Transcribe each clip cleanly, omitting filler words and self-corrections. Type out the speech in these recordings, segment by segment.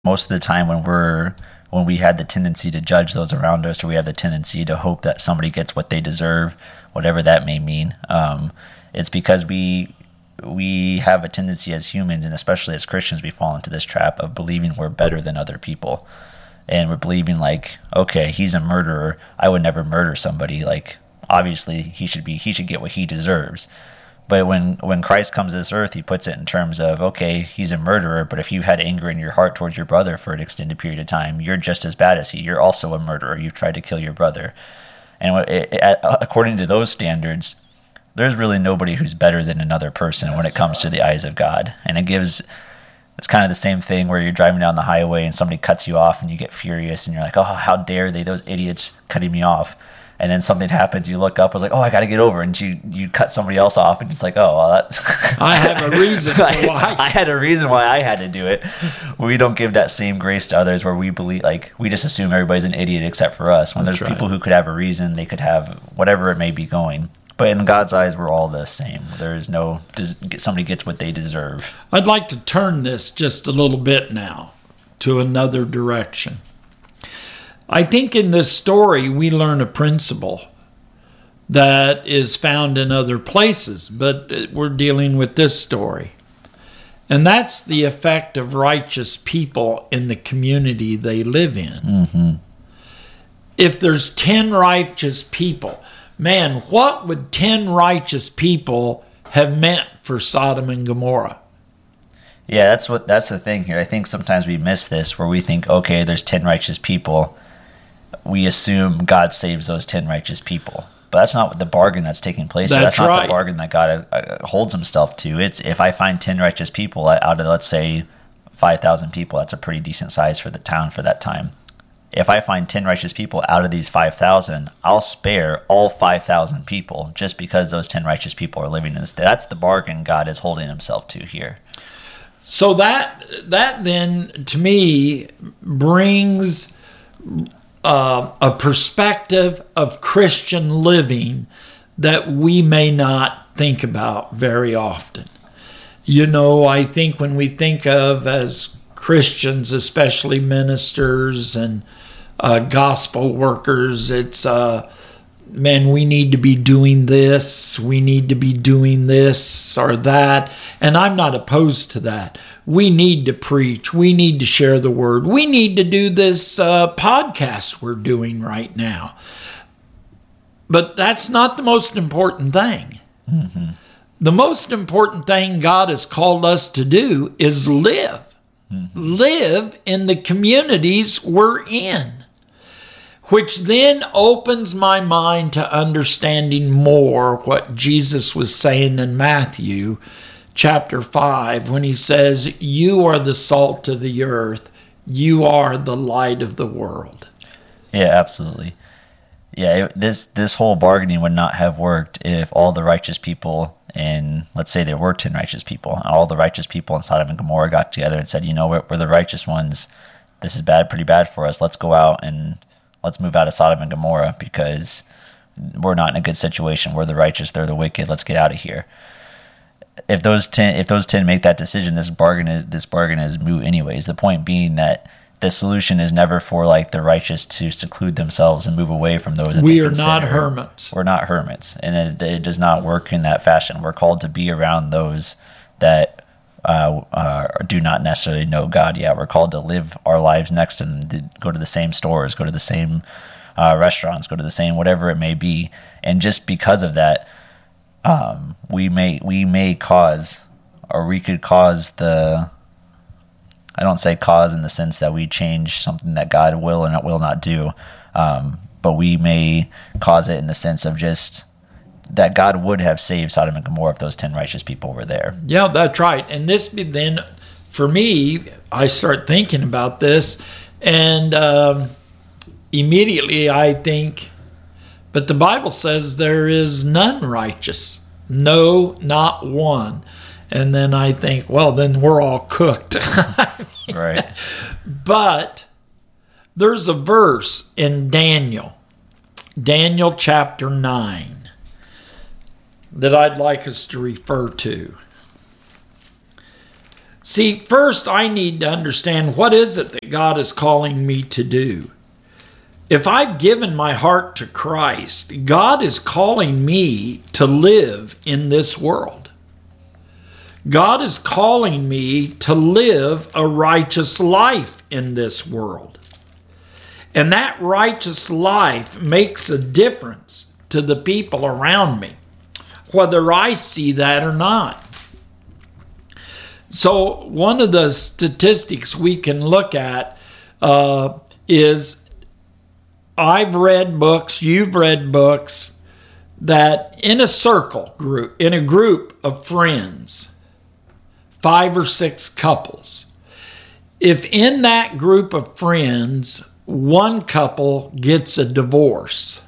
most of the time when we had the tendency to judge those around us, or we have the tendency to hope that somebody gets what they deserve, whatever that may mean, it's because we have a tendency as humans, and especially as Christians, we fall into this trap of believing we're better than other people. And we're believing like, okay, he's a murderer, I would never murder somebody. Like, obviously he should get what he deserves. But when Christ comes to this earth, he puts it in terms of, okay, he's a murderer, but if you had anger in your heart towards your brother for an extended period of time, you're just as bad as he. You're also a murderer. You've tried to kill your brother. And according to those standards, there's really nobody who's better than another person when it comes to the eyes of God. And it's kind of the same thing where you're driving down the highway and somebody cuts you off and you get furious and you're like, oh, how dare they, those idiots cutting me off. And then something happens, you look up, I was like, oh, I got to get over. And you cut somebody else off, and it's like, oh, well, that... I have a reason why. I had a reason why I had to do it. We don't give that same grace to others where we believe, like, we just assume everybody's an idiot except for us. When there's people who could have a reason, they could have whatever it may be going. But in God's eyes, we're all the same. There is no, somebody gets what they deserve. I'd like to turn this just a little bit now to another direction. I think in this story, we learn a principle that is found in other places, but we're dealing with this story. And that's the effect of righteous people in the community they live in. Mm-hmm. If there's 10 righteous people, man, what would 10 righteous people have meant for Sodom and Gomorrah? Yeah, that's the thing here. I think sometimes we miss this where we think, okay, there's 10 righteous people. We assume God saves those 10 righteous people. But that's not the bargain that's taking place. That's not right. The bargain that God holds himself to. It's if I find 10 righteous people out of, let's say, 5,000 people, that's a pretty decent size for the town for that time. If I find 10 righteous people out of these 5,000, I'll spare all 5,000 people just because those 10 righteous people are living in this. That's the bargain God is holding himself to here. So that then, to me, brings a perspective of Christian living that we may not think about very often. You know, I think when we think of as Christians, especially ministers and gospel workers, it's, man, we need to be doing this, we need to be doing this or that. And I'm not opposed to that. We need to preach. We need to share the word. We need to do this podcast we're doing right now. But that's not the most important thing. Mm-hmm. The most important thing God has called us to do is live. Mm-hmm. Live in the communities we're in. Which then opens my mind to understanding more what Jesus was saying in Matthew chapter 5 when he says, you are the salt of the earth, you are the light of the world. Yeah, absolutely. Yeah, this whole bargaining would not have worked if all the righteous people in, let's say there were 10 righteous people, and all the righteous people in Sodom and Gomorrah got together and said, you know, we're the righteous ones, this is pretty bad for us, let's go out and let's move out of Sodom and Gomorrah because we're not in a good situation. We're the righteous, they're the wicked. Let's get out of here. If those 10 make that decision, this bargain is moot anyways. The point being that the solution is never for like the righteous to seclude themselves and move away from those. That we are not hermits. We're not hermits, and it does not work in that fashion. We're called to be around those that do not necessarily know God yet. We're called to live our lives next to them, to go to the same stores, go to the same restaurants, go to the same whatever it may be. And just because of that, we may cause, or we could cause I don't say cause in the sense that we change something that God will and will not do, but we may cause it in the sense of just that God would have saved Sodom and Gomorrah if those 10 righteous people were there. Yeah, that's right. And this then, for me, I start thinking about this, and immediately I think, but the Bible says there is none righteous. No, not one. And then I think, well, then we're all cooked. Right. But there's a verse in Daniel chapter 9, that I'd like us to refer to. See, first I need to understand what is it that God is calling me to do. If I've given my heart to Christ, God is calling me to live in this world. God is calling me to live a righteous life in this world. And that righteous life makes a difference to the people around me, whether I see that or not. So one of the statistics we can look at is, I've read books, you've read books, that in a group of friends, 5 or 6 couples, if in that group of friends one couple gets a divorce,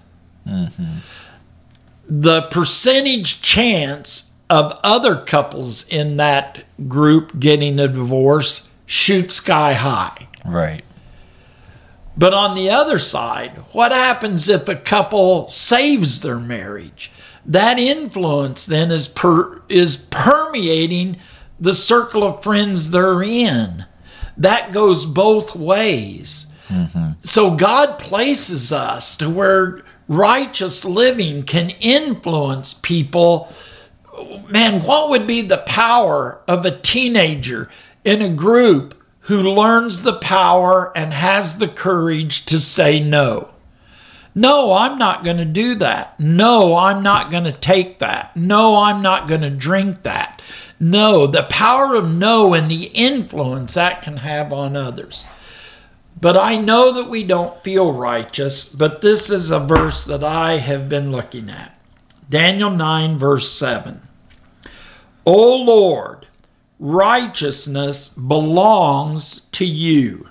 the percentage chance of other couples in that group getting a divorce shoots sky high. Right. But on the other side, what happens if a couple saves their marriage? That influence then is permeating the circle of friends they're in. That goes both ways. So God places us to where righteous living can influence people. Man, what would be the power of a teenager in a group who learns the power and has the courage to say no? No, I'm not going to do that. No, I'm not going to take that. No, I'm not going to drink that. No, the power of no and the influence that can have on others. But I know that we don't feel righteous, but this is a verse that I have been looking at. Daniel 9, verse 7. O Lord, righteousness belongs to you,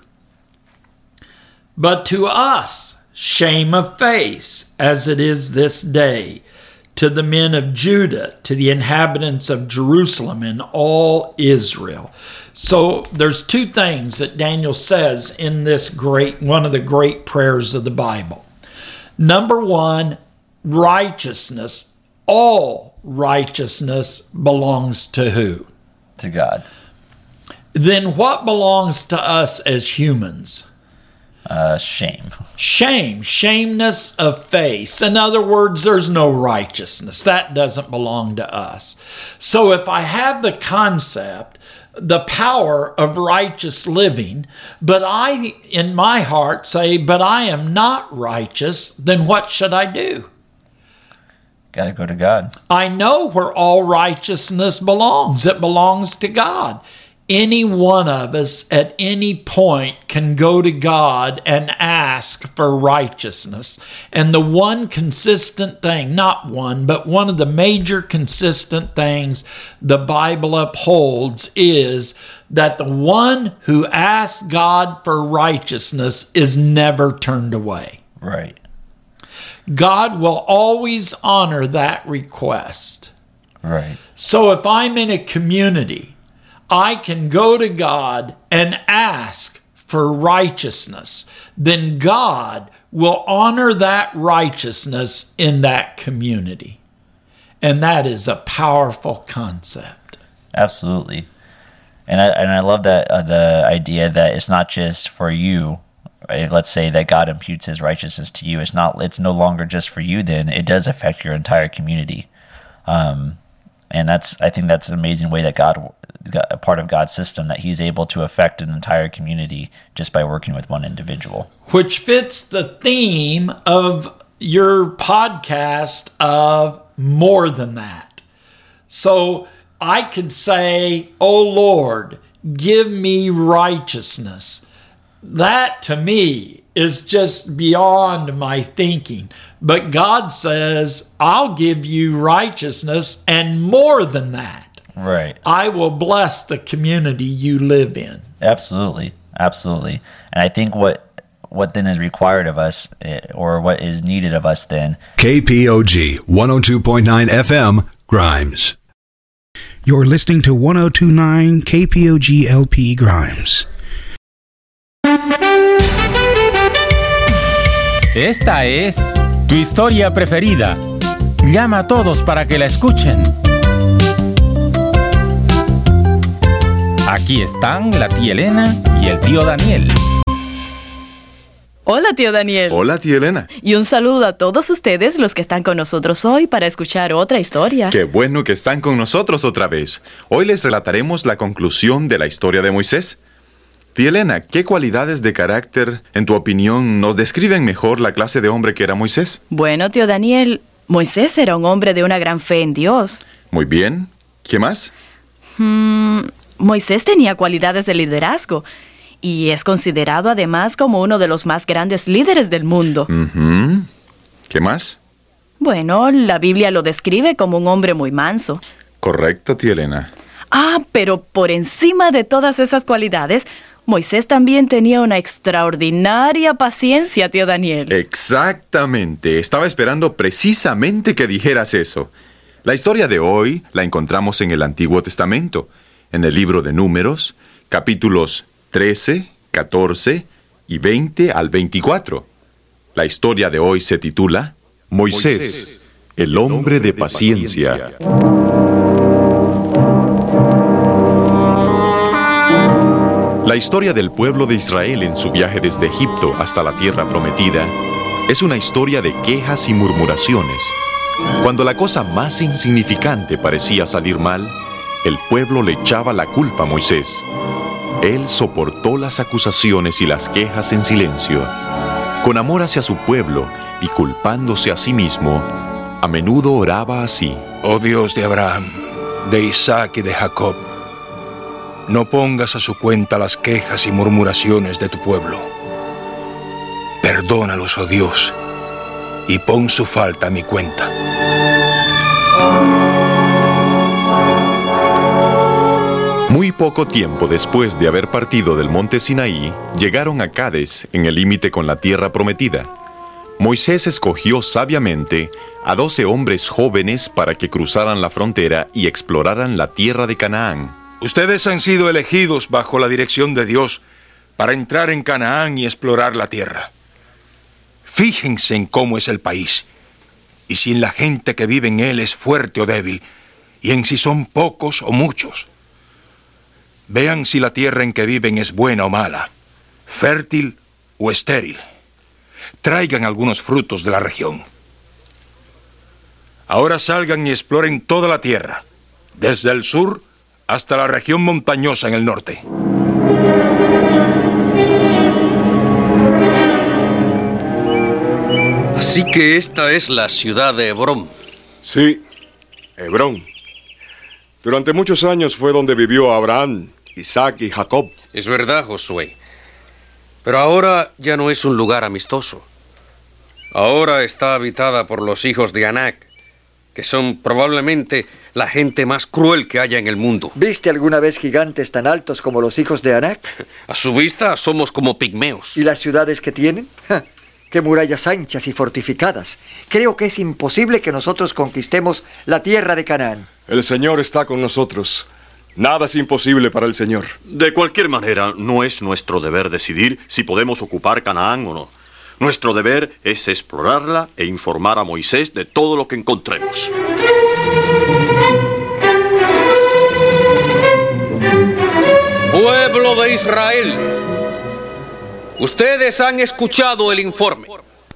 but to us shame of face, as it is this day, to the men of Judah, to the inhabitants of Jerusalem, and all Israel. So there's 2 things that Daniel says in this one of the great prayers of the Bible. Number 1, righteousness. All righteousness belongs to who? To God. Then what belongs to us as humans? Shame. Shameness of face. In other words, there's no righteousness. That doesn't belong to us. So if I have the concept, the power of righteous living, but I, in my heart, say, but I am not righteous, then what should I do? Got to go to God. I know where all righteousness belongs. It belongs to God. Any one of us at any point can go to God and ask for righteousness. And the one consistent thing, not one, but one of the major consistent things the Bible upholds is that the one who asks God for righteousness is never turned away. Right. God will always honor that request. Right. So if I'm in a community, I can go to God and ask for righteousness. Then God will honor that righteousness in that community. And that is a powerful concept. Absolutely. And I love that the idea that it's not just for you. Right? Let's say that God imputes his righteousness to you. It's no longer just for you then. It does affect your entire community. And I think that's an amazing way that God, a part of God's system, that he's able to affect an entire community just by working with one individual. Which fits the theme of your podcast of more than that. So I could say, oh Lord, give me righteousness. That to me is just beyond my thinking. But God says, I'll give you righteousness and more than that. Right. I will bless the community you live in. Absolutely. Absolutely. And I think what then is required of us, or what is needed of us then. KPOG 102.9 FM, Grimes. You're listening to 102.9 KPOG LP Grimes. Esta es tu historia preferida. Llama a todos para que la escuchen. Aquí están la tía Elena y el tío Daniel. Hola, tío Daniel. Hola, tía Elena. Y un saludo a todos ustedes los que están con nosotros hoy para escuchar otra historia. Qué bueno que están con nosotros otra vez. Hoy les relataremos la conclusión de la historia de Moisés. Tía Elena, ¿qué cualidades de carácter, en tu opinión, nos describen mejor la clase de hombre que era Moisés? Bueno, tío Daniel, Moisés era un hombre de una gran fe en Dios. Muy bien. ¿Qué más? Moisés tenía cualidades de liderazgo y es considerado además como uno de los más grandes líderes del mundo. ¿Qué más? Bueno, la Biblia lo describe como un hombre muy manso. Correcto, tía Elena. Pero por encima de todas esas cualidades, Moisés también tenía una extraordinaria paciencia, tío Daniel. Exactamente. Estaba esperando precisamente que dijeras eso. La historia de hoy la encontramos en el Antiguo Testamento, en el libro de Números, capítulos 13, 14 y 20 al 24. La historia de hoy se titula Moisés, el hombre de paciencia. La historia del pueblo de Israel en su viaje desde Egipto hasta la tierra prometida es una historia de quejas y murmuraciones. Cuando la cosa más insignificante parecía salir mal, el pueblo le echaba la culpa a Moisés. Él soportó las acusaciones y las quejas en silencio. Con amor hacia su pueblo y culpándose a sí mismo, a menudo oraba así: Oh Dios de Abraham, de Isaac y de Jacob, no pongas a su cuenta las quejas y murmuraciones de tu pueblo. Perdónalos, oh Dios, y pon su falta a mi cuenta. Muy poco tiempo después de haber partido del monte Sinaí, llegaron a Cades, en el límite con la tierra prometida. Moisés escogió sabiamente a 12 hombres jóvenes para que cruzaran la frontera y exploraran la tierra de Canaán. Ustedes han sido elegidos bajo la dirección de Dios para entrar en Canaán y explorar la tierra. Fíjense en cómo es el país, y si en la gente que vive en él es fuerte o débil, y en si son pocos o muchos. Vean si la tierra en que viven es buena o mala, fértil o estéril. Traigan algunos frutos de la región. Ahora salgan y exploren toda la tierra, desde el sur hasta la región montañosa en el norte. Así que esta es la ciudad de Hebrón. Sí, Hebrón. Durante muchos años fue donde vivió Abraham, Isaac y Jacob. Es verdad, Josué. Pero ahora ya no es un lugar amistoso. Ahora está habitada por los hijos de Anac, que son probablemente la gente más cruel que haya en el mundo. ¿Viste alguna vez gigantes tan altos como los hijos de Anac? A su vista somos como pigmeos. ¿Y las ciudades que tienen? ¡Qué murallas anchas y fortificadas! Creo que es imposible que nosotros conquistemos la tierra de Canaán. El Señor está con nosotros. Nada es imposible para el Señor. De cualquier manera, no es nuestro deber decidir si podemos ocupar Canaán o no. Nuestro deber es explorarla e informar a Moisés de todo lo que encontremos. Pueblo de Israel, ustedes han escuchado el informe.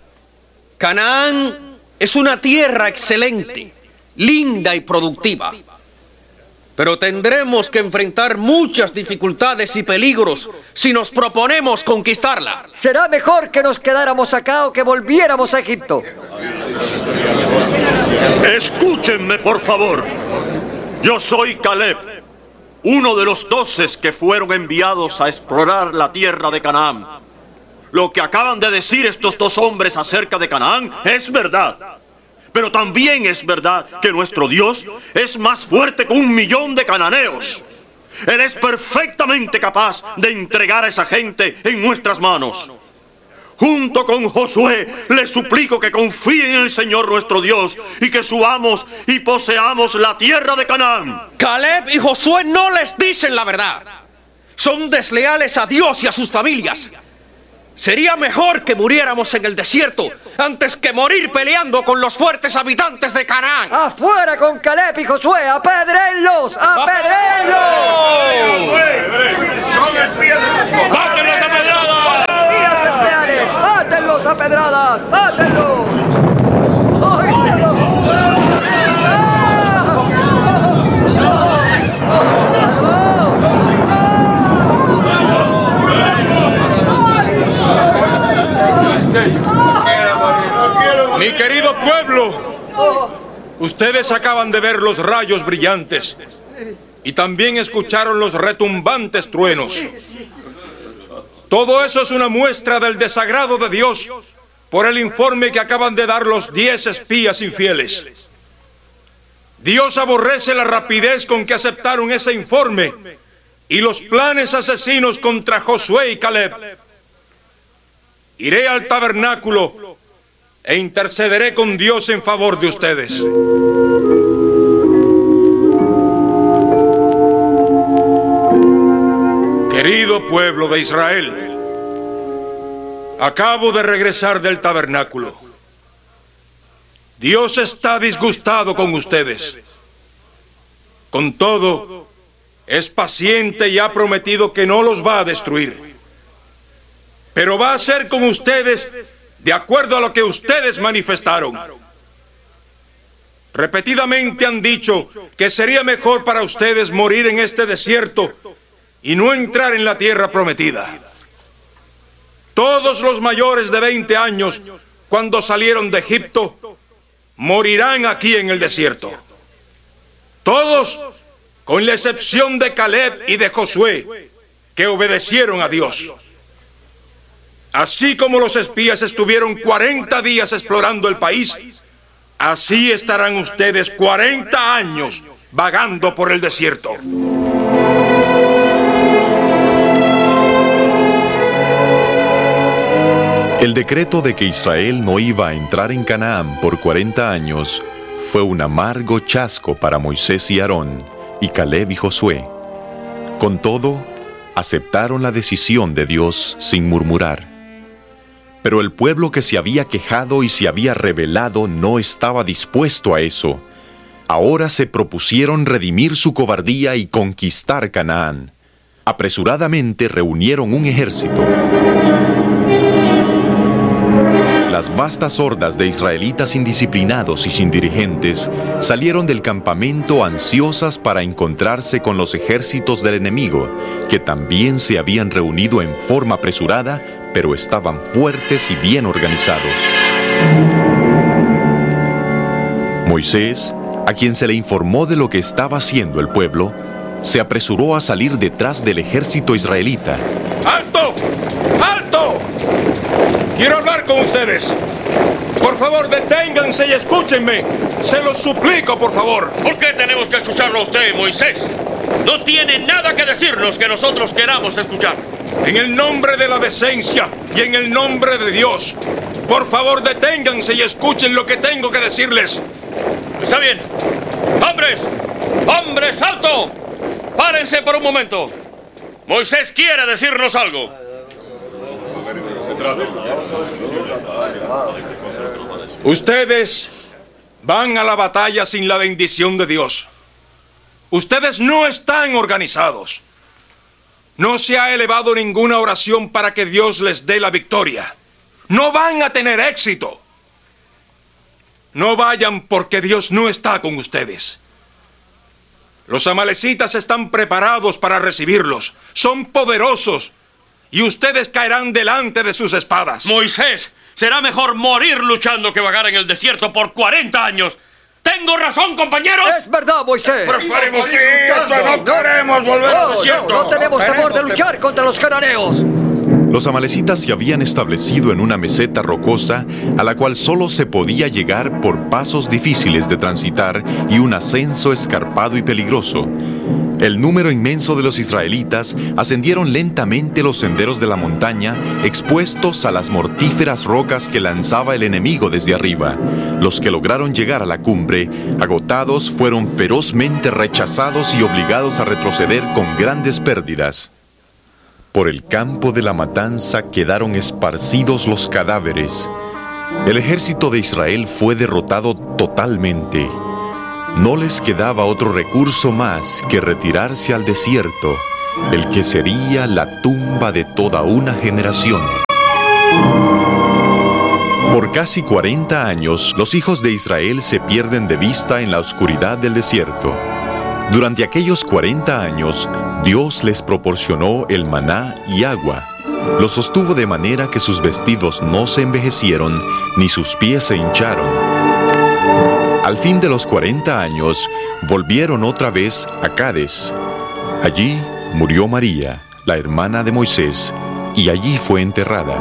Canaán es una tierra excelente, linda y productiva. Pero tendremos que enfrentar muchas dificultades y peligros si nos proponemos conquistarla. Será mejor que nos quedáramos acá o que volviéramos a Egipto. Escúchenme, por favor. Yo soy Caleb, uno de los 12 que fueron enviados a explorar la tierra de Canaán. Lo que acaban de decir estos 2 hombres acerca de Canaán es verdad. Pero también es verdad que nuestro Dios es más fuerte que 1.000.000 de cananeos. Él es perfectamente capaz de entregar a esa gente en nuestras manos. Junto con Josué, les suplico que confíen en el Señor nuestro Dios y que subamos y poseamos la tierra de Canaán. Caleb y Josué no les dicen la verdad. Son desleales a Dios y a sus familias. Sería mejor que muriéramos en el desierto antes que morir peleando con los fuertes habitantes de Canaán. ¡Afuera con Caleb y Josué! ¡Apedréenlos! ¡Apedréenlos! ¡Son espías de nosotros! ¡Mátenlos a pedradas! ¡Espías desleales! ¡Mátenlos a pedradas! ¡Mátenlos! Mi querido pueblo, ustedes acaban de ver los rayos brillantes y también escucharon los retumbantes truenos. Todo eso es una muestra del desagrado de Dios por el informe que acaban de dar los 10 espías infieles. Dios aborrece la rapidez con que aceptaron ese informe y los planes asesinos contra Josué y Caleb. Iré al tabernáculo e intercederé con Dios en favor de ustedes. Querido pueblo de Israel, acabo de regresar del tabernáculo. Dios está disgustado con ustedes. Con todo, es paciente y ha prometido que no los va a destruir. Pero va a ser con ustedes de acuerdo a lo que ustedes manifestaron. Repetidamente han dicho que sería mejor para ustedes morir en este desierto y no entrar en la tierra prometida. Todos los mayores de 20 años, cuando salieron de Egipto, morirán aquí en el desierto. Todos, con la excepción de Caleb y de Josué, que obedecieron a Dios. Así como los espías estuvieron 40 días explorando el país, así estarán ustedes 40 años vagando por el desierto. El decreto de que Israel no iba a entrar en Canaán por 40 años fue un amargo chasco para Moisés y Aarón, y Caleb y Josué. Con todo, aceptaron la decisión de Dios sin murmurar. Pero el pueblo que se había quejado y se había rebelado no estaba dispuesto a eso. Ahora se propusieron redimir su cobardía y conquistar Canaán. Apresuradamente reunieron un ejército. Las vastas hordas de israelitas indisciplinados y sin dirigentes salieron del campamento ansiosas para encontrarse con los ejércitos del enemigo, que también se habían reunido en forma apresurada, pero estaban fuertes y bien organizados. Moisés, a quien se le informó de lo que estaba haciendo el pueblo, se apresuró a salir detrás del ejército israelita. ¡Alto! ¡Alto! Quiero hablar con ustedes. Por favor, deténganse y escúchenme. Se los suplico, por favor. ¿Por qué tenemos que escucharlo a usted, Moisés? No tiene nada que decirnos que nosotros queramos escuchar. En el nombre de la decencia y en el nombre de Dios, por favor, deténganse y escuchen lo que tengo que decirles. Está bien. ¡Hombres! ¡Hombres, alto! ¡Párense por un momento! Moisés quiere decirnos algo. Ustedes van a la batalla sin la bendición de Dios. Ustedes no están organizados. No se ha elevado ninguna oración para que Dios les dé la victoria. No van a tener éxito. No vayan porque Dios no está con ustedes. Los amalecitas están preparados para recibirlos. Son poderosos. Y ustedes caerán delante de sus espadas. Moisés, será mejor morir luchando que vagar en el desierto por 40 años. ¿Tengo razón, compañeros? Es verdad, Moisés. Preferimos no queremos volver al desierto. No tenemos temor de luchar contra los cananeos. Los amalecitas se habían establecido en una meseta rocosa a la cual solo se podía llegar por pasos difíciles de transitar y un ascenso escarpado y peligroso. El número inmenso de los israelitas ascendieron lentamente los senderos de la montaña, expuestos a las mortíferas rocas que lanzaba el enemigo desde arriba. Los que lograron llegar a la cumbre, agotados, fueron ferozmente rechazados y obligados a retroceder con grandes pérdidas. Por el campo de la matanza quedaron esparcidos los cadáveres. El ejército de Israel fue derrotado totalmente. No les quedaba otro recurso más que retirarse al desierto, el que sería la tumba de toda una generación. Por casi 40 años, los hijos de Israel se pierden de vista en la oscuridad del desierto. Durante aquellos 40 años, Dios les proporcionó el maná y agua. Los sostuvo de manera que sus vestidos no se envejecieron, ni sus pies se hincharon. Al fin de los 40 años, volvieron otra vez a Cades. Allí murió María, la hermana de Moisés, y allí fue enterrada.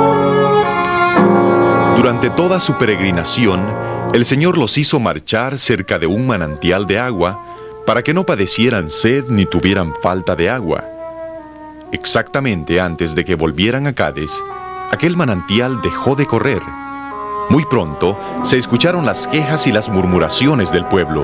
Durante toda su peregrinación, el Señor los hizo marchar cerca de un manantial de agua, para que no padecieran sed ni tuvieran falta de agua. Exactamente antes de que volvieran a Cades, aquel manantial dejó de correr. Muy pronto se escucharon las quejas y las murmuraciones del pueblo.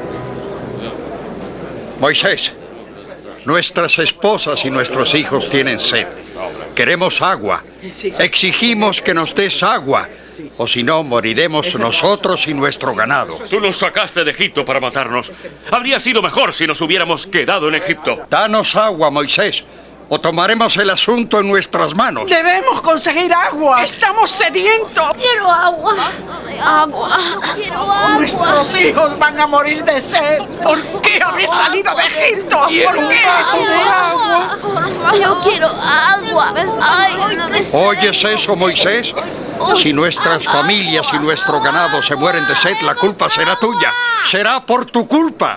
Moisés, nuestras esposas y nuestros hijos tienen sed. Queremos agua. Exigimos que nos des agua, o si no, moriremos nosotros y nuestro ganado. Tú nos sacaste de Egipto para matarnos. Habría sido mejor si nos hubiéramos quedado en Egipto. Danos agua, Moisés, o tomaremos el asunto en nuestras manos. Debemos conseguir agua. Estamos sedientos. Quiero agua. Agua. Quiero agua. Nuestros hijos van a morir de sed. ¿Por qué habéis salido de Egipto? ¿Por qué? Agua. Yo quiero agua. Ay, no deseo. ¿Oyes eso, Moisés? Si nuestras familias y nuestro ganado se mueren de sed, la culpa será tuya. Será por tu culpa.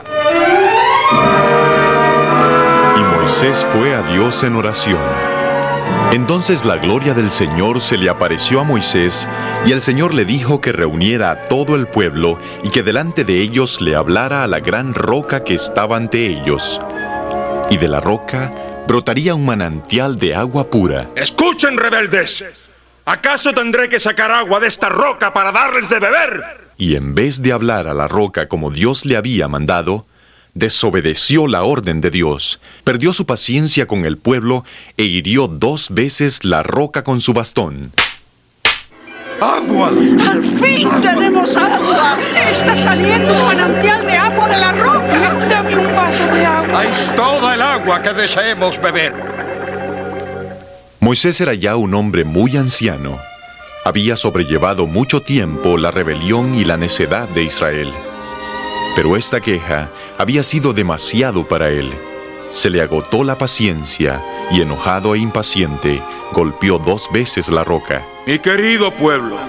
Y Moisés fue a Dios en oración. Entonces la gloria del Señor se le apareció a Moisés, y el Señor le dijo que reuniera a todo el pueblo y que delante de ellos le hablara a la gran roca que estaba ante ellos. Y de la roca brotaría un manantial de agua pura. ¡Escuchen, rebeldes! ¿Acaso tendré que sacar agua de esta roca para darles de beber? Y en vez de hablar a la roca como Dios le había mandado, desobedeció la orden de Dios, perdió su paciencia con el pueblo e hirió 2 veces la roca con su bastón. ¡Agua! ¡Al fin tenemos agua! ¡Está saliendo un manantial de agua de la roca! ¡Dame un vaso de agua! ¡Hay toda el agua que deseemos beber! Moisés era ya un hombre muy anciano. Había sobrellevado mucho tiempo la rebelión y la necedad de Israel. Pero esta queja había sido demasiado para él. Se le agotó la paciencia y, enojado e impaciente, golpeó 2 veces la roca. Mi querido pueblo,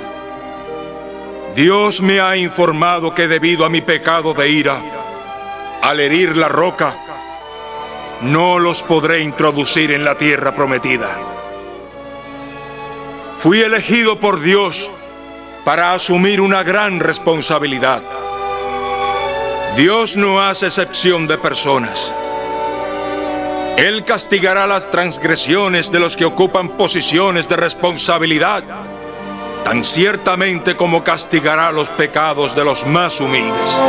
Dios me ha informado que debido a mi pecado de ira, al herir la roca, no los podré introducir en la tierra prometida. Fui elegido por Dios para asumir una gran responsabilidad. Dios no hace excepción de personas. Él castigará las transgresiones de los que ocupan posiciones de responsabilidad, tan ciertamente como castigará los pecados de los más humildes.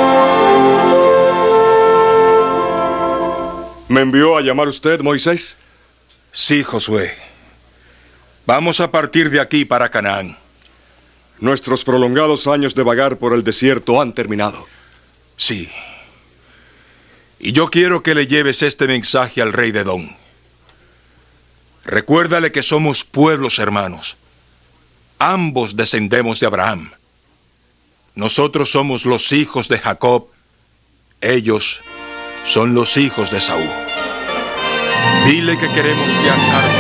¿Me envió a llamar usted, Moisés? Sí, Josué. Vamos a partir de aquí para Canaán. Nuestros prolongados años de vagar por el desierto han terminado. Sí. Y yo quiero que le lleves este mensaje al rey de Edom. Recuérdale que somos pueblos hermanos. Ambos descendemos de Abraham. Nosotros somos los hijos de Jacob. Ellos son los hijos de Esaú. Dile que queremos viajar.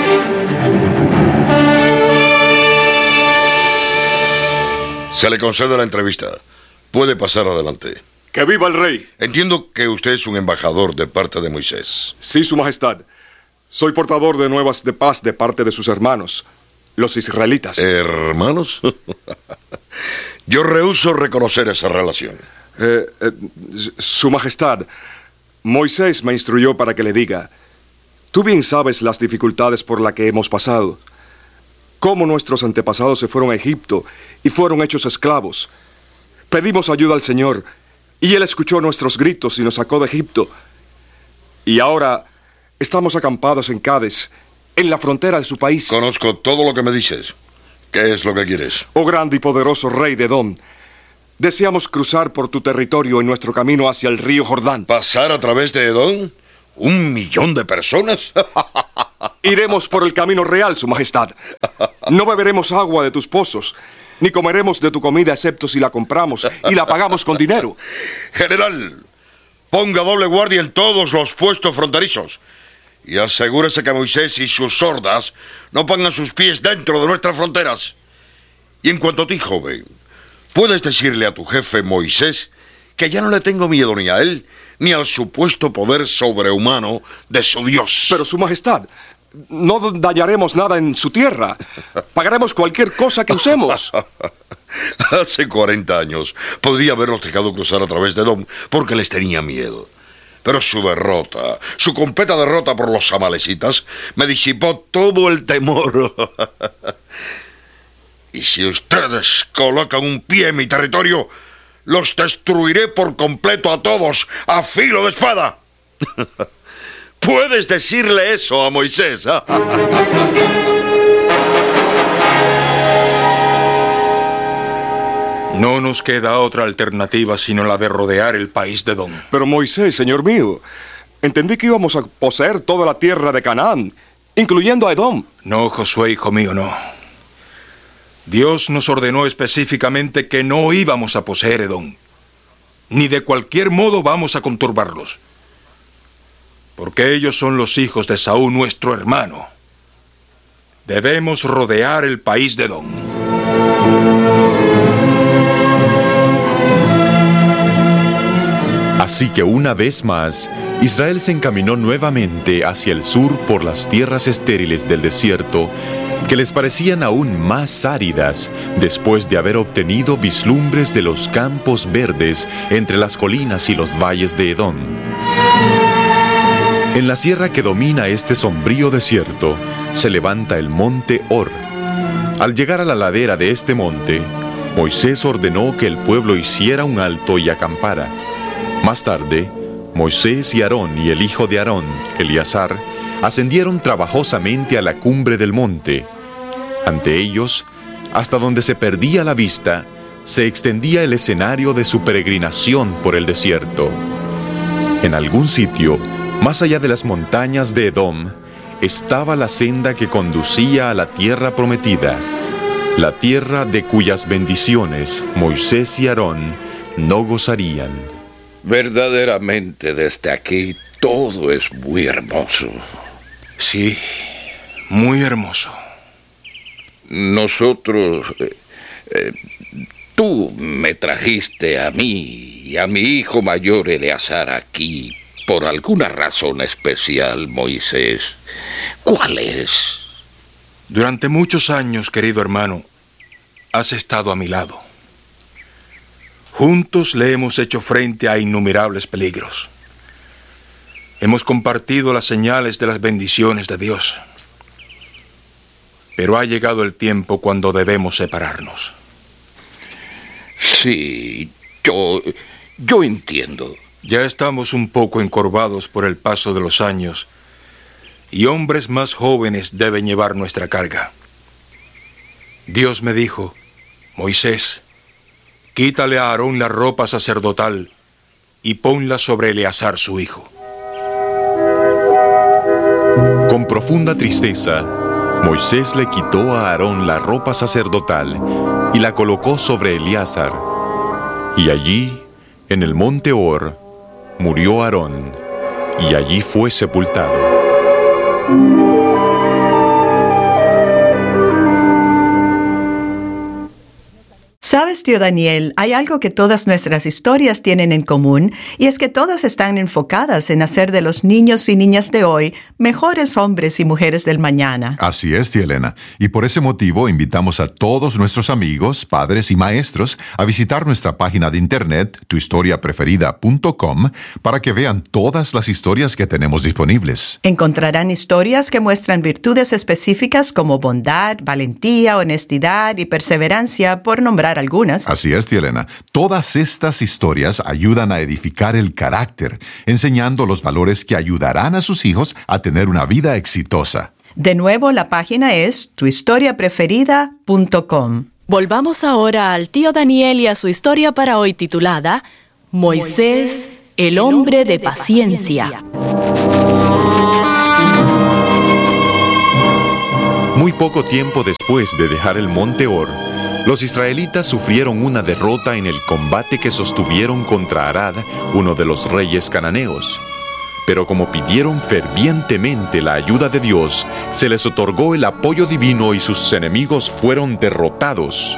Se le concede la entrevista. Puede pasar adelante. ¡Que viva el rey! Entiendo que usted es un embajador de parte de Moisés. Sí, su majestad. Soy portador de nuevas de paz de parte de sus hermanos, los israelitas. ¿Hermanos? Yo rehúso reconocer esa relación. Su majestad, Moisés me instruyó para que le diga: tú bien sabes las dificultades por las que hemos pasado. Cómo nuestros antepasados se fueron a Egipto y fueron hechos esclavos. Pedimos ayuda al Señor, y Él escuchó nuestros gritos y nos sacó de Egipto. Y ahora Estamos acampados en Cádiz, en la frontera de su país. Conozco todo lo que me dices. ¿Qué es lo que quieres? Oh grande y poderoso rey de Edom, deseamos cruzar por tu territorio en nuestro camino hacia el río Jordán. ¿Pasar a través de Edom? ¿1 millón de personas? Iremos por el camino real, su majestad. No beberemos agua de tus pozos, ni comeremos de tu comida excepto si la compramos y la pagamos con dinero. General, ponga doble guardia en todos los puestos fronterizos y asegúrese que Moisés y sus hordas no pongan sus pies dentro de nuestras fronteras. Y en cuanto a ti, joven, puedes decirle a tu jefe Moisés que ya no le tengo miedo ni a él ni al supuesto poder sobrehumano de su Dios. Pero, su majestad, no dañaremos nada en su tierra. Pagaremos cualquier cosa que usemos. Hace 40 años podría haberlos dejado cruzar a través de Edom porque les tenía miedo. Pero su derrota, su completa derrota por los amalecitas, me disipó todo el temor. Y si ustedes colocan un pie en mi territorio, los destruiré por completo a todos, a filo de espada. Puedes decirle eso a Moisés. No nos queda otra alternativa sino la de rodear el país de Edom. Pero Moisés, señor mío, entendí que íbamos a poseer toda la tierra de Canaán, incluyendo a Edom. No, Josué, hijo mío, no. Dios nos ordenó específicamente que no íbamos a poseer Edom, ni de cualquier modo vamos a conturbarlos, porque ellos son los hijos de Saúl, nuestro hermano. Debemos rodear el país de Edom. Así que una vez más, Israel se encaminó nuevamente hacia el sur por las tierras estériles del desierto, que les parecían aún más áridas después de haber obtenido vislumbres de los campos verdes entre las colinas y los valles de Edom. En la sierra que domina este sombrío desierto, se levanta el monte Hor. Al llegar a la ladera de este monte, Moisés ordenó que el pueblo hiciera un alto y acampara. Más tarde, Moisés y Aarón y el hijo de Aarón, Eleazar, ascendieron trabajosamente a la cumbre del monte. Ante ellos, hasta donde se perdía la vista, se extendía el escenario de su peregrinación por el desierto. En algún sitio, más allá de las montañas de Edom, estaba la senda que conducía a la tierra prometida, la tierra de cuyas bendiciones Moisés y Aarón no gozarían. Verdaderamente desde aquí todo es muy hermoso. Sí, muy hermoso. Nosotros, tú me trajiste a mí y a mi hijo mayor Eleazar aquí por alguna razón especial, Moisés. ¿Cuál es? Durante muchos años, querido hermano, has estado a mi lado. Juntos le hemos hecho frente a innumerables peligros. Hemos compartido las señales de las bendiciones de Dios. Pero ha llegado el tiempo cuando debemos separarnos. Sí, yo entiendo. Ya estamos un poco encorvados por el paso de los años y hombres más jóvenes deben llevar nuestra carga. Dios me dijo, Moisés, quítale a Aarón la ropa sacerdotal y ponla sobre Eleazar su hijo. Con profunda tristeza, Moisés le quitó a Aarón la ropa sacerdotal y la colocó sobre Eleazar. Y allí, en el monte Hor, murió Aarón, y allí fue sepultado. ¿Sabes, tío Daniel? Hay algo que todas nuestras historias tienen en común, y es que todas están enfocadas en hacer de los niños y niñas de hoy mejores hombres y mujeres del mañana. Así es, tía Elena. Y por ese motivo invitamos a todos nuestros amigos, padres y maestros a visitar nuestra página de internet, tuhistoriapreferida.com, para que vean todas las historias que tenemos disponibles. Encontrarán historias que muestran virtudes específicas como bondad, valentía, honestidad y perseverancia, por nombrar citar algunas. Así es, tía Elena. Todas estas historias ayudan a edificar el carácter, enseñando los valores que ayudarán a sus hijos a tener una vida exitosa. De nuevo, la página es tuhistoriapreferida.com. Volvamos ahora al tío Daniel y a su historia para hoy titulada Moisés, el hombre de paciencia. Muy poco tiempo después de dejar el monte Or, los israelitas sufrieron una derrota en el combate que sostuvieron contra Arad, uno de los reyes cananeos. Pero como pidieron fervientemente la ayuda de Dios, se les otorgó el apoyo divino y sus enemigos fueron derrotados.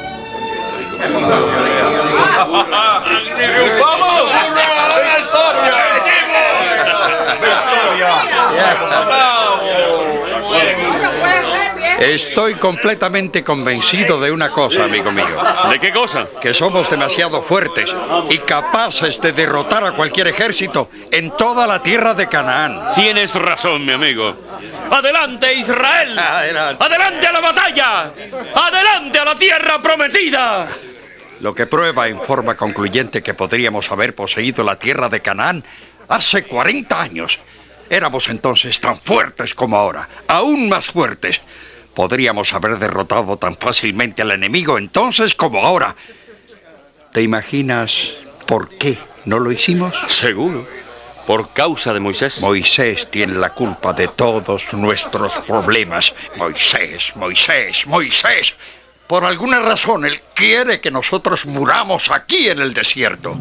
Estoy completamente convencido de una cosa, amigo mío. ¿De qué cosa? Que somos demasiado fuertes y capaces de derrotar a cualquier ejército en toda la tierra de Canaán. Tienes razón, mi amigo. ¡Adelante, Israel! ¡Adelante a la batalla! ¡Adelante a la tierra prometida! Lo que prueba en forma concluyente que podríamos haber poseído la tierra de Canaán hace 40 años. Éramos entonces tan fuertes como ahora, aún más fuertes. Podríamos haber derrotado tan fácilmente al enemigo entonces como ahora. ¿Te imaginas por qué no lo hicimos? Seguro. Por causa de Moisés. Moisés tiene la culpa de todos nuestros problemas. Moisés, Moisés, Moisés. Por alguna razón, él quiere que nosotros muramos aquí en el desierto.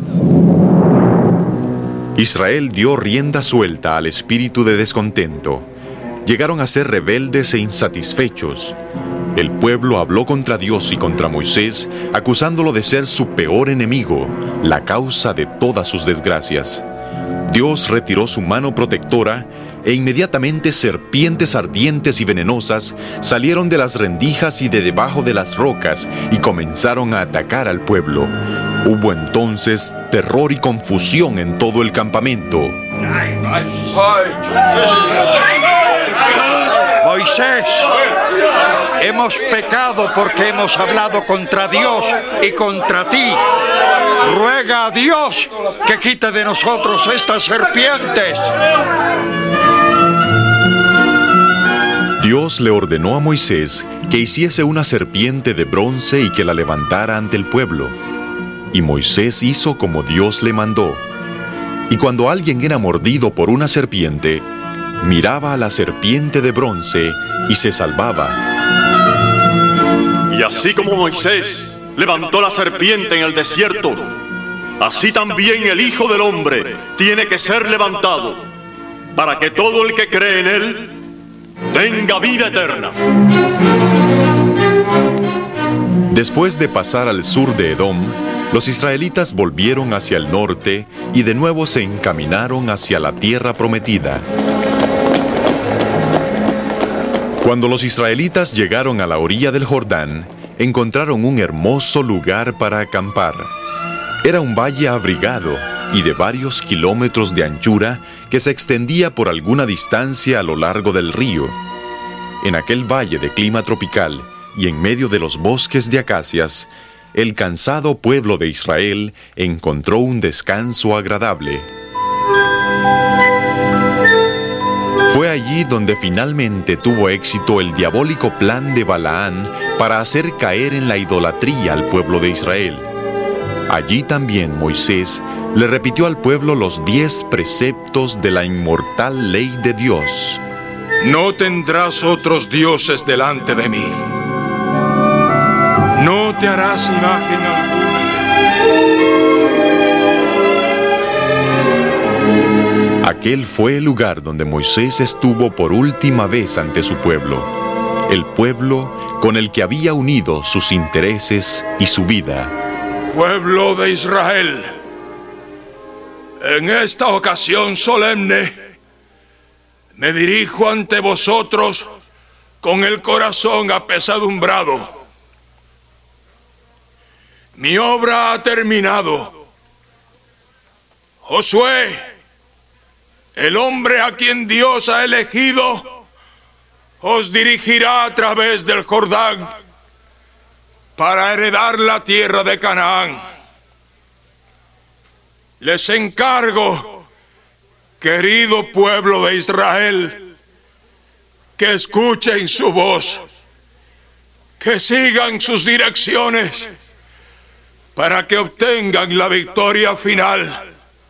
Israel dio rienda suelta al espíritu de descontento. Llegaron a ser rebeldes e insatisfechos. El pueblo habló contra Dios y contra Moisés, acusándolo de ser su peor enemigo, la causa de todas sus desgracias. Dios retiró su mano protectora e inmediatamente serpientes ardientes y venenosas salieron de las rendijas y de debajo de las rocas y comenzaron a atacar al pueblo. Hubo entonces terror y confusión en todo el campamento. Moisés, hemos pecado porque hemos hablado contra Dios y contra ti. Ruega a Dios que quite de nosotros estas serpientes. Dios le ordenó a Moisés que hiciese una serpiente de bronce y que la levantara ante el pueblo. Y Moisés hizo como Dios le mandó. Y cuando alguien era mordido por una serpiente, miraba a la serpiente de bronce y se salvaba. Y así como Moisés levantó la serpiente en el desierto, así también el Hijo del Hombre tiene que ser levantado, para que todo el que cree en él tenga vida eterna. Después de pasar al sur de Edom, los israelitas volvieron hacia el norte y de nuevo se encaminaron hacia la tierra prometida. Cuando los israelitas llegaron a la orilla del Jordán, encontraron un hermoso lugar para acampar. Era un valle abrigado y de varios kilómetros de anchura que se extendía por alguna distancia a lo largo del río. En aquel valle de clima tropical y en medio de los bosques de acacias, el cansado pueblo de Israel encontró un descanso agradable. Fue allí donde finalmente tuvo éxito el diabólico plan de Balaán para hacer caer en la idolatría al pueblo de Israel. Allí también Moisés le repitió al pueblo los 10 preceptos de la inmortal ley de Dios. No tendrás otros dioses delante de mí. No te harás imagen alguna. Aquel fue el lugar donde Moisés estuvo por última vez ante su pueblo, el pueblo con el que había unido sus intereses y su vida. Pueblo de Israel, en esta ocasión solemne, me dirijo ante vosotros con el corazón apesadumbrado. Mi obra ha terminado. Josué, el hombre a quien Dios ha elegido, os dirigirá a través del Jordán para heredar la tierra de Canaán. Les encargo, querido pueblo de Israel, que escuchen su voz, que sigan sus direcciones para que obtengan la victoria final.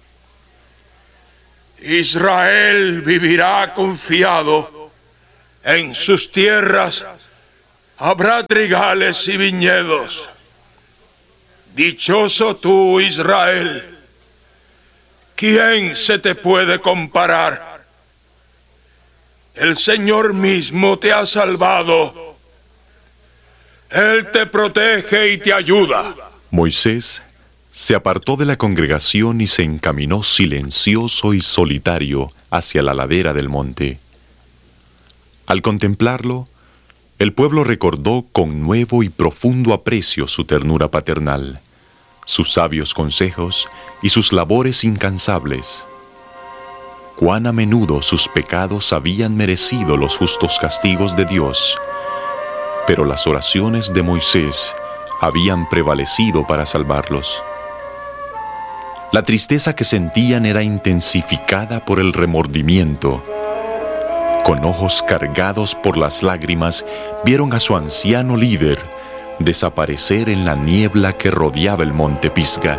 Israel vivirá confiado. En sus tierras habrá trigales y viñedos. Dichoso tú, Israel. ¿Quién se te puede comparar? El Señor mismo te ha salvado. Él te protege y te ayuda. Moisés se apartó de la congregación y se encaminó silencioso y solitario hacia la ladera del monte. Al contemplarlo, el pueblo recordó con nuevo y profundo aprecio su ternura paternal, sus sabios consejos y sus labores incansables. Cuán a menudo sus pecados habían merecido los justos castigos de Dios, pero las oraciones de Moisés habían prevalecido para salvarlos. La tristeza que sentían era intensificada por el remordimiento. Con ojos cargados por las lágrimas, vieron a su anciano líder desaparecer en la niebla que rodeaba el monte Pisga.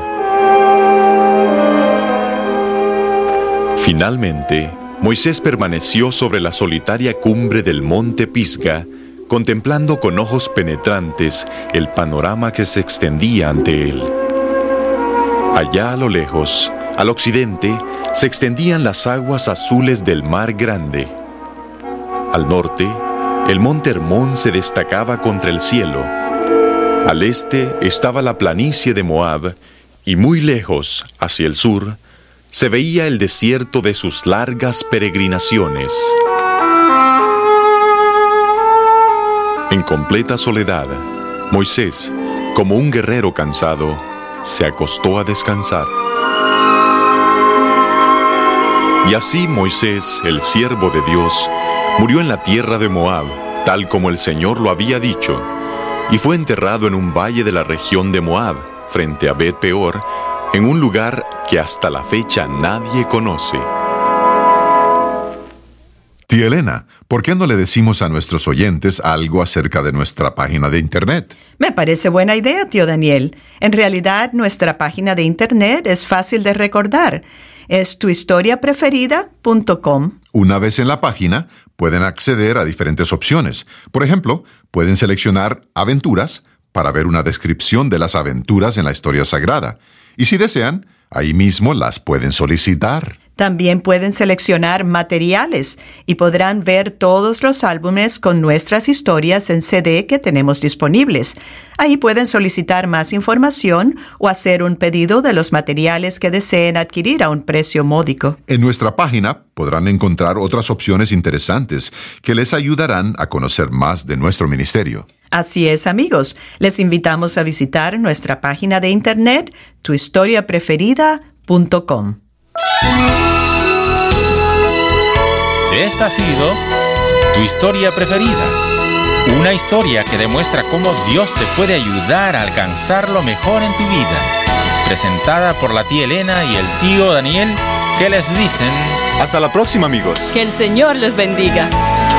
Finalmente, Moisés permaneció sobre la solitaria cumbre del monte Pisga, contemplando con ojos penetrantes el panorama que se extendía ante él. Allá a lo lejos, al occidente, se extendían las aguas azules del Mar Grande. Al norte, el monte Hermón se destacaba contra el cielo. Al este estaba la planicie de Moab, y muy lejos, hacia el sur, se veía el desierto de sus largas peregrinaciones. En completa soledad, Moisés, como un guerrero cansado, se acostó a descansar. Y así Moisés, el siervo de Dios, murió en la tierra de Moab, tal como el Señor lo había dicho, y fue enterrado en un valle de la región de Moab, frente a Bet Peor, en un lugar que hasta la fecha nadie conoce. Tía Elena, ¿por qué no le decimos a nuestros oyentes algo acerca de nuestra página de Internet? Me parece buena idea, tío Daniel. En realidad, nuestra página de Internet es fácil de recordar. Es tuhistoriapreferida.com. Una vez en la página, pueden acceder a diferentes opciones. Por ejemplo, pueden seleccionar aventuras para ver una descripción de las aventuras en la historia sagrada. Y si desean, ahí mismo las pueden solicitar. También pueden seleccionar materiales y podrán ver todos los álbumes con nuestras historias en CD que tenemos disponibles. Ahí pueden solicitar más información o hacer un pedido de los materiales que deseen adquirir a un precio módico. En nuestra página podrán encontrar otras opciones interesantes que les ayudarán a conocer más de nuestro ministerio. Así es, amigos. Les invitamos a visitar nuestra página de internet, tuhistoriapreferida.com. Esta ha sido Tu Historia Preferida. Una historia que demuestra cómo Dios te puede ayudar a alcanzar lo mejor en tu vida. Presentada por la tía Elena y el tío Daniel, que les dicen... Hasta la próxima, amigos. Que el Señor les bendiga.